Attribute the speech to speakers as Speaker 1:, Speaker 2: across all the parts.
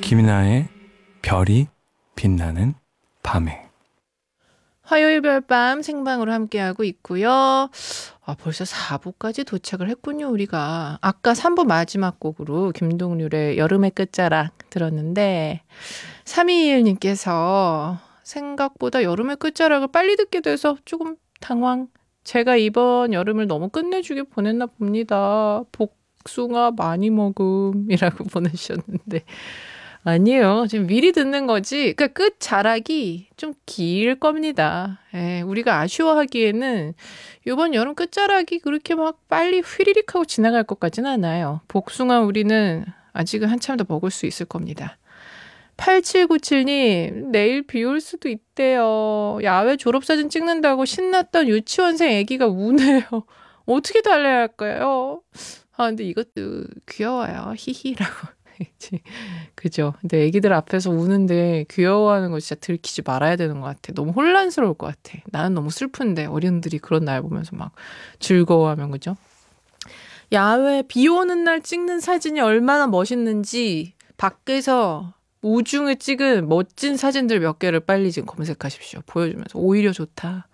Speaker 1: 김이나의 별이 빛나는 밤에.
Speaker 2: 화요일 별밤 생방으로 함께하고 있고요. 벌써 4부까지 도착을 했군요, 우리가. 아까 3부 마지막 곡으로 김동률의 여름의 끝자락 들었는데 321님께서 생각보다 여름의 끝자락을 빨리 듣게 돼서 조금 당황. 제가 이번 여름을 너무 끝내주게 보냈나 봅니다. 복숭아 많이 먹음이라고 보내주셨는데 아니에요. 지금 미리 듣는 거지. 그러니까 끝자락이 좀 길 겁니다. 우리가 아쉬워하기에는 이번 여름 끝자락이 그렇게 막 빨리 휘리릭 하고 지나갈 것 같지는 않아요. 복숭아 우리는 아직은 한참 더 먹을 수 있을 겁니다. 8797님, 내일 비 올 수도 있대요. 야외 졸업사진 찍는다고 신났던 유치원생 애기가 우네요. 어떻게 달래야 할까요? 근데 이것도 귀여워요. 히히라고. 그죠? 근데 애기들 앞에서 우는데 귀여워하는 거 진짜 들키지 말아야 되는 것 같아. 너무 혼란스러울 것 같아. 나는 너무 슬픈데 어른들이 그런 날 보면서 막 즐거워하면, 그죠? 야외 비 오는 날 찍는 사진이 얼마나 멋있는지 밖에서 우중에 찍은 멋진 사진들 몇 개를 빨리 지금 검색하십시오. 보여주면서 오히려 좋다.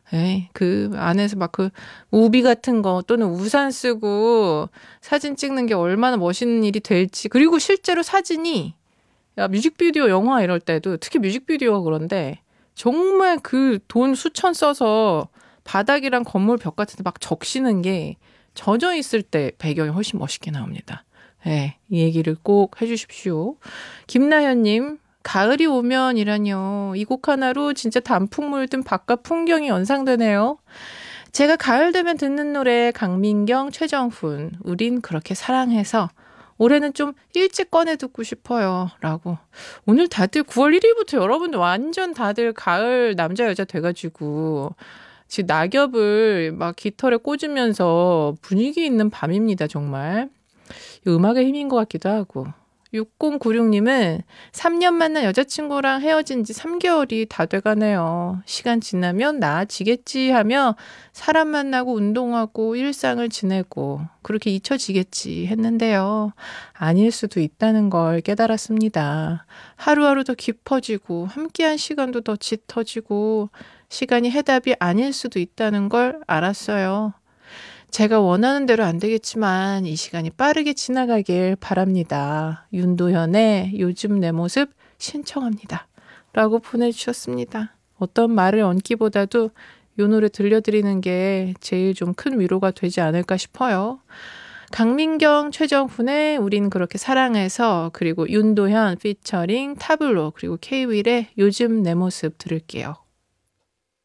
Speaker 2: 그 안에서 막 그 우비 같은 거 또는 우산 쓰고 사진 찍는 게 얼마나 멋있는 일이 될지. 그리고 실제로 사진이 뮤직비디오 영화 이럴 때도 특히 뮤직비디오가 그런데 정말 그 돈 수천 써서 바닥이랑 건물 벽 같은 데 막 적시는 게 젖어 있을 때 배경이 훨씬 멋있게 나옵니다. 이 얘기를 꼭 해주십시오. 김나현님, 가을이 오면이라뇨. 이 곡 하나로 진짜 단풍 물든 바깥 풍경이 연상되네요. 제가 가을 되면 듣는 노래 강민경, 최정훈. 우린 그렇게 사랑해서 올해는 좀 일찍 꺼내 듣고 싶어요. 라고. 오늘 다들 9월 1일부터 여러분들 완전 다들 가을 남자 여자 돼가지고 지금 낙엽을 막 깃털에 꽂으면서 분위기 있는 밤입니다. 정말. 음악의 힘인 것 같기도 하고. 6096님은 3년 만난 여자친구랑 헤어진 지 3개월이 다 돼가네요. 시간 지나면 나아지겠지 하며 사람 만나고 운동하고 일상을 지내고 그렇게 잊혀지겠지 했는데요. 아닐 수도 있다는 걸 깨달았습니다. 하루하루 더 깊어지고 함께한 시간도 더 짙어지고 시간이 해답이 아닐 수도 있다는 걸 알았어요. 제가 원하는 대로 안 되겠지만 이 시간이 빠르게 지나가길 바랍니다. 윤도현의 요즘 내 모습 신청합니다. 라고 보내주셨습니다. 어떤 말을 얹기보다도 이 노래 들려드리는 게 제일 좀 큰 위로가 되지 않을까 싶어요. 강민경, 최정훈의 우린 그렇게 사랑해서 그리고 윤도현 피처링 타블로 그리고 K-윌의 요즘 내 모습 들을게요.